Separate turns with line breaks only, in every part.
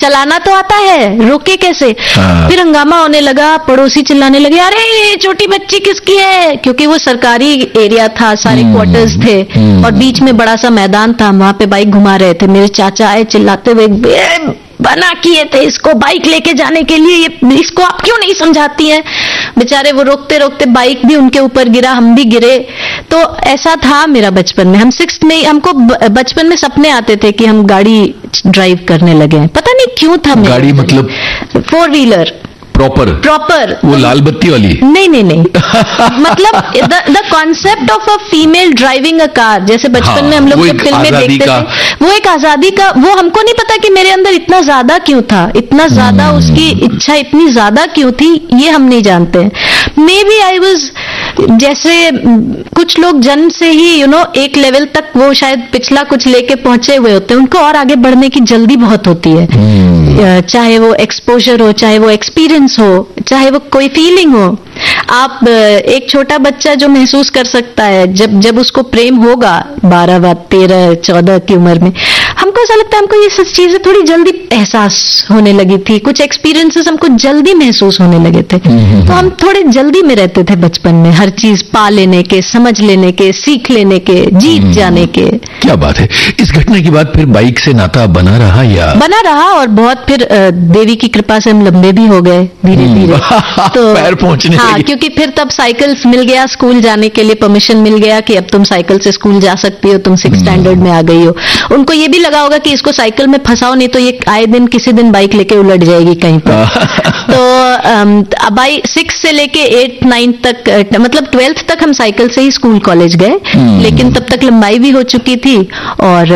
चलाना तो आता है, रोके कैसे? फिर हंगामा होने लगा, पड़ोसी चिल्लाने लगे, अरे ये छोटी बच्ची किसकी है? क्योंकि वो सरकारी एरिया था, सारे क्वार्टर्स थे और बीच में बड़ा सा मैदान था, वहां पे बाइक घुमा रहे थे। मेरे चाचा आए चिल्लाते हुए, बना किए थे इसको बाइक लेके जाने के लिए, ये इसको आप क्यों नहीं समझाती हैं? बेचारे वो रोकते रोकते बाइक भी उनके ऊपर गिरा, हम भी गिरे। तो ऐसा था मेरा बचपन में। हम 6th में, हमको बचपन में सपने आते थे कि हम गाड़ी ड्राइव करने लगे। पता नहीं क्यों था।
गाड़ी मतलब
4 व्हीलर प्रॉपर
वो लाल बत्ती वाली?
नहीं मतलब the concept of a female driving a car, जैसे बचपन में हम लोग जब फिल्में देखते थे, वो एक आजादी का, वो हमको नहीं पता कि मेरे अंदर इतना ज्यादा क्यों था, इतना ज्यादा उसकी इच्छा इतनी ज्यादा क्यों थी, ये हम नहीं जानते हैं। मे बी आई वाज, जैसे कुछ लोग जन्म से ही एक लेवल तक वो शायद पिछला कुछ लेके पहुंचे हुए होते हैं, उनको और आगे बढ़ने की जल्दी बहुत होती है। चाहे वो एक्सपोजर हो, चाहे वो एक्सपीरियंस हो, चाहे वो कोई फीलिंग हो। आप एक छोटा बच्चा जो महसूस कर सकता है जब उसको प्रेम होगा 12, 13, 14 की उम्र में, हमको ऐसा लगता है हमको ये सब चीजें थोड़ी जल्दी एहसास होने लगी थी, कुछ एक्सपीरियंसेस हमको जल्दी महसूस होने लगे थे। तो हम थोड़े जल्दी में रहते थे बचपन में, हर चीज पा लेने के, समझ लेने के, सीख लेने के, जीत जाने के।
क्या बात है। इस घटना के बाद फिर बाइक से नाता बना रहा या? बना
रहा, और बहुत फिर देवी की कृपा से हम लंबे भी हो गए धीरे धीरे।
तो पैर पहुंचने
हाँ, क्योंकि फिर तब साइकिल्स मिल गया, स्कूल जाने के लिए परमिशन मिल गया कि अब तुम साइकिल से स्कूल जा सकती हो, तुम 6th स्टैंडर्ड में आ गई हो। उनको ये भी लगा होगा कि इसको साइकिल में फंसाओ, नहीं तो ये आए दिन किसी दिन बाइक लेके उलट जाएगी कहीं पर। तो अब 6 से लेके 8, 9 तक, मतलब 12th तक हम साइकिल से ही स्कूल कॉलेज गए, लेकिन तब तक लंबाई भी हो चुकी थी। और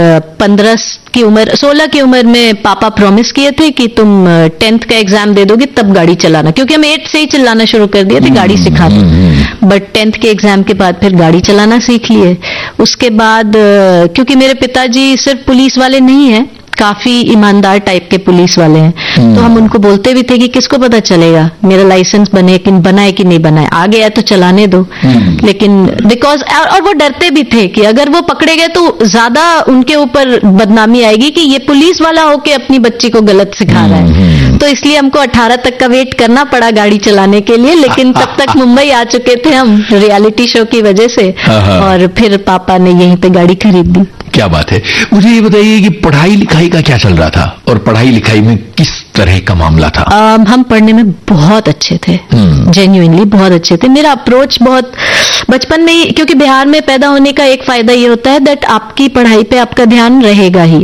16 की उम्र में पापा प्रॉमिस किए थे कि तुम 10th का एग्जाम दे दोगे तब गाड़ी चलाना, क्योंकि हम 8 से ही चिल्लाना शुरू कर दिए थे गाड़ी सिखा दो। बट 10th के एग्जाम के बाद फिर गाड़ी चलाना सीख लिए। उसके बाद क्योंकि मेरे पिताजी सिर्फ पुलिस वाले नहीं हैं, काफी ईमानदार टाइप के पुलिस वाले हैं, तो हम उनको बोलते भी थे कि किसको पता चलेगा मेरा लाइसेंस बनाए कि नहीं बनाए, आ गया तो चलाने दो। लेकिन बिकॉज, और वो डरते भी थे कि अगर वो पकड़े गए तो ज्यादा उनके ऊपर बदनामी आएगी कि ये पुलिस वाला होके अपनी बच्ची को गलत सिखा रहा है। तो इसलिए हमको 18 तक का वेट करना पड़ा गाड़ी चलाने के लिए, लेकिन तब तक मुंबई आ चुके थे हम रियलिटी शो की वजह से, और फिर पापा ने यहीं पे गाड़ी खरीद दी।
क्या बात है। मुझे ये बताइए कि पढ़ाई लिखाई का क्या चल रहा था, और पढ़ाई लिखाई में किस तरह का मामला था?
हम पढ़ने में बहुत अच्छे थे, जेन्युइनली बहुत अच्छे थे। मेरा अप्रोच बहुत बचपन में ही, क्योंकि बिहार में पैदा होने का एक फायदा ये होता है दैट आपकी पढ़ाई पे आपका ध्यान रहेगा ही,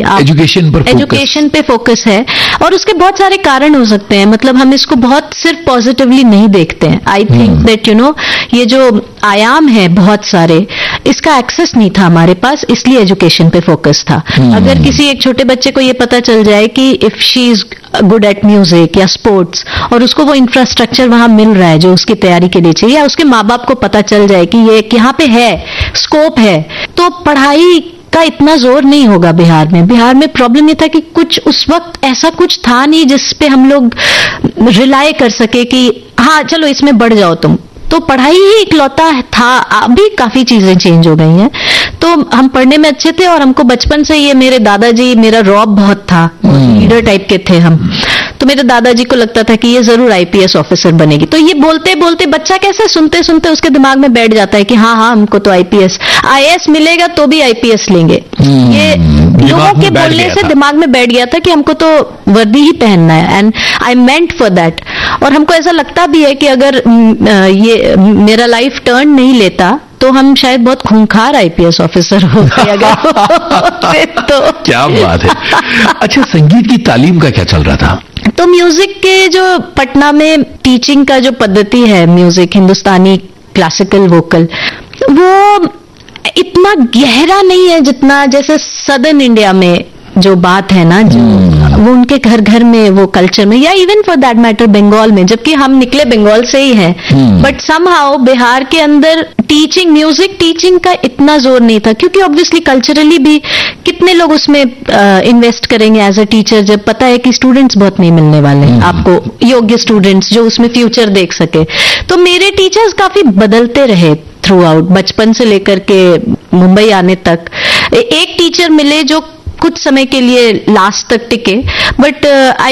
एजुकेशन पे फोकस है। और उसके बहुत सारे कारण हो सकते हैं, मतलब हम इसको बहुत सिर्फ पॉजिटिवली नहीं देखते हैं। आई थिंक दैट ये जो आयाम है बहुत सारे, इसका एक्सेस नहीं था हमारे पास, इसलिए एजुकेशन पे फोकस था। अगर किसी एक छोटे बच्चे को ये पता चल जाए कि if she is good at music या स्पोर्ट्स, और उसको वो इंफ्रास्ट्रक्चर वहां मिल रहा है जो उसकी तैयारी के लिए चाहिए, या उसके माँ बाप को पता चल जाए कि ये यहाँ पे है, स्कोप है, तो पढ़ाई का इतना जोर नहीं होगा बिहार में। बिहार में प्रॉब्लम ये था कि कुछ उस वक्त ऐसा कुछ था नहीं जिस पे हम लोग रिलाय कर सके कि हाँ चलो इसमें बढ़ जाओ तुम, तो पढ़ाई ही इकलौता था। अभी काफी चीजें चेंज हो गई हैं, तो हम पढ़ने में अच्छे थे। और हमको बचपन से ये, मेरे दादाजी, मेरा रौब बहुत था, लीडर टाइप के थे हम, तो मेरे दादाजी को लगता था कि ये जरूर आईपीएस ऑफिसर बनेगी। तो ये बोलते बोलते बच्चा कैसे सुनते सुनते उसके दिमाग में बैठ जाता है कि हाँ हमको तो आईएएस मिलेगा तो भी आईपीएस लेंगे। ये लोगों के बोलने से दिमाग में बैठ गया था कि हमको तो वर्दी ही पहनना है, and I meant for that. और हमको ऐसा लगता भी है कि अगर ये मेरा लाइफ टर्न नहीं लेता तो हम शायद बहुत खूंखार आईपीएस ऑफिसर होते अगर तो।
क्या बात है। अच्छा, संगीत की तालीम का क्या चल रहा था?
तो म्यूजिक के जो पटना में टीचिंग का जो पद्धति है, म्यूजिक हिंदुस्तानी क्लासिकल वोकल, वो इतना गहरा नहीं है जितना जैसे सदर्न इंडिया में जो बात है ना, जो वो उनके घर घर में वो कल्चर में, या even for that matter Bengal में, जबकि हम निकले बंगाल से ही हैं, बट समहाउ बिहार के अंदर म्यूजिक टीचिंग का इतना जोर नहीं था, क्योंकि ऑब्वियसली कल्चरली भी कितने लोग उसमें इन्वेस्ट करेंगे एज अ टीचर, जब पता है कि स्टूडेंट्स बहुत नहीं मिलने वाले आपको, योग्य स्टूडेंट्स जो उसमें फ्यूचर देख सके। तो मेरे टीचर्स काफी बदलते रहे थ्रू आउट, बचपन से लेकर के मुंबई आने तक। एक टीचर मिले जो कुछ समय के लिए लास्ट तक टिके, बट